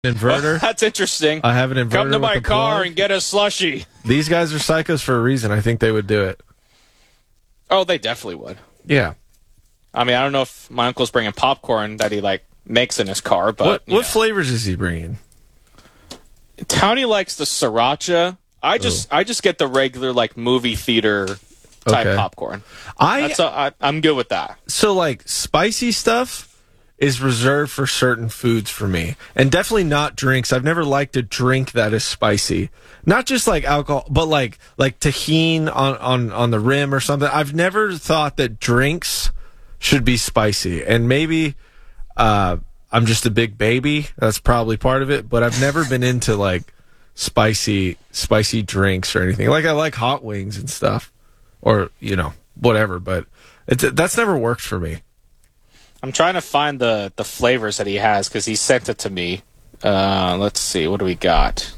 inverter. That's interesting. I have an inverter. Come to my with a car plug. and get a slushie. These guys are psychos for a reason. I think they would do it. Oh, they definitely would. Yeah. I mean, I don't know if my uncle's bringing popcorn that he makes in his car, but what flavors is he bringing? Townie likes the sriracha. I just get the regular movie theater type popcorn. I'm good with that. So spicy stuff is reserved for certain foods for me, and definitely not drinks. I've never liked a drink that is spicy, not just alcohol, but like tahini on the rim or something. I've never thought that drinks should be spicy, and maybe I'm just a big baby. That's probably part of it, but I've never been into spicy drinks or anything. I like hot wings and stuff, or whatever, but that's never worked for me. I'm trying to find the flavors that he has because he sent it to me. Let's see. What do we got?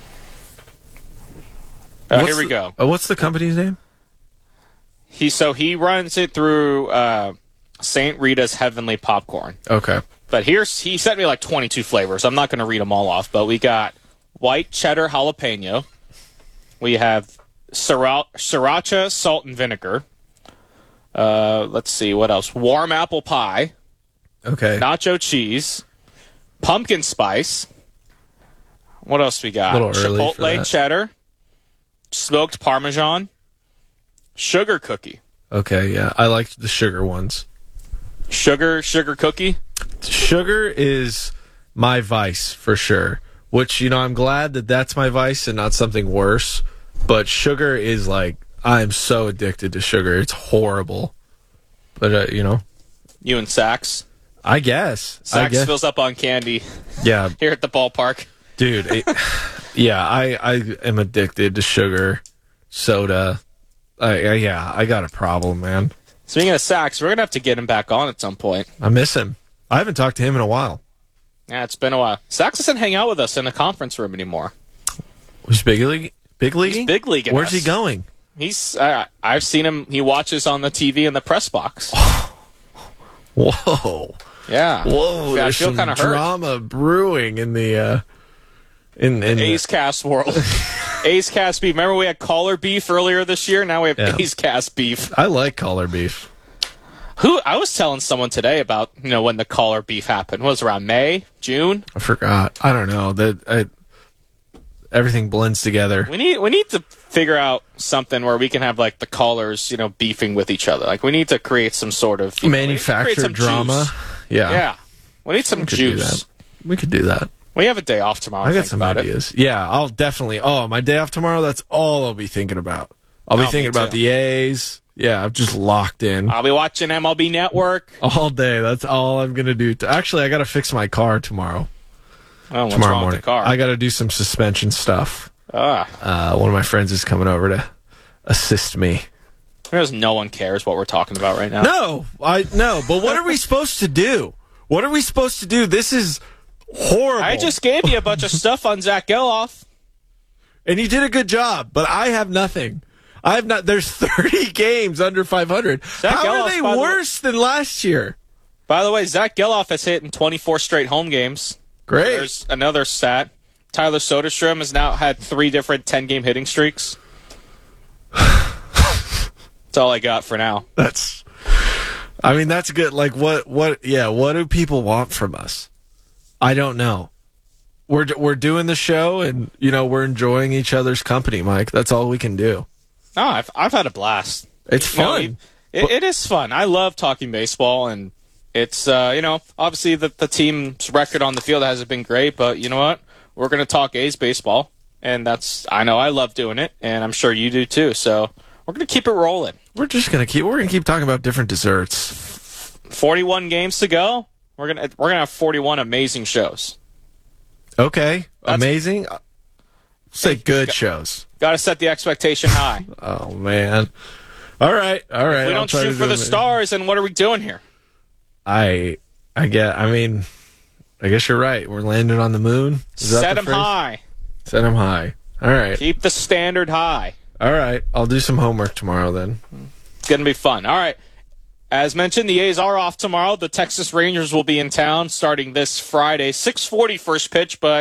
Here we go. What's the company's name? He runs it through St. Rita's Heavenly Popcorn. Okay. But he sent me 22 flavors. I'm not going to read them all off, but we got white cheddar jalapeno. We have sriracha salt and vinegar. Let's see, what else? Warm apple pie. Okay. Nacho cheese. Pumpkin spice. What else we got? A little early for Chipotle that. cheddar. Smoked Parmesan. Sugar cookie. Okay, yeah. I like the sugar ones. Sugar cookie? Sugar is my vice for sure. Which, I'm glad that that's my vice and not something worse. But sugar is I'm so addicted to sugar. It's horrible. But, You and Sax? I guess. Sax fills up on candy. Yeah. Here at the ballpark. Dude, I am addicted to sugar, soda. I got a problem, man. Speaking of Sax, we're going to have to get him back on at some point. I miss him. I haven't talked to him in a while. Yeah, it's been a while. Sax doesn't hang out with us in the conference room anymore. He's big league? He's big leaguing Where's us. he going? He's. I've seen him. He watches on the TV in the press box. Whoa. Yeah. Whoa. I There's feel some kind of hurt. drama brewing in the in A's Cast world. A's Cast beef. Remember we had collar beef earlier this year? Now we have A's Cast beef. I like collar beef. I was telling someone today about when the collar beef happened. Was it around May, June? I forgot. I don't know. Everything blends together. We need to figure out something where we can have the callers beefing with each other. We need to create some sort of manufactured drama. Juice. Yeah. Yeah. We need some juice. We could do that. We have a day off tomorrow. I got some ideas. Yeah, I'll definitely. Oh, my day off tomorrow. That's all I'll be thinking about. I'll be thinking about the A's. Yeah, I'm just locked in I'll be watching MLB Network all day. That's all I'm gonna do. Actually, I got to fix my car tomorrow. Oh, what's tomorrow wrong morning. with the car? I got to do some suspension stuff. One of my friends is coming over to assist me. Because no one cares what we're talking about right now. No, but what are we supposed to do? What are we supposed to do? This is horrible. I just gave you a bunch of stuff on Zach Geloff. And you did a good job, but I have nothing. I have not. There's 30 games under 500. How are they worse than last year? By the way, Zach Geloff has hit in 24 straight home games. Great. There's another stat. Tyler Soderstrom has now had 3 different 10-game hitting streaks. That's all I got for now. That's good. What do people want from us? I don't know. We're doing the show and we're enjoying each other's company, Mike. That's all we can do. No, I've had a blast. It's fun. It is fun. I love talking baseball, and it's obviously the team's record on the field hasn't been great, but you know what? We're going to talk A's baseball, and I know I love doing it, and I'm sure you do too. So we're going to keep it rolling. We're going to keep talking about different desserts. 41 games to go. We're going to have 41 amazing shows. Okay, amazing. Say good shows. Got to set the expectation high. Oh man! All right. If we don't shoot for the stars, then what are we doing here? I guess you're right. We're landing on the moon. Set them high. Set them high. All right. Keep the standard high. All right. I'll do some homework tomorrow then. It's going to be fun. All right. As mentioned, the A's are off tomorrow. The Texas Rangers will be in town starting this Friday. 6:40 first pitch, but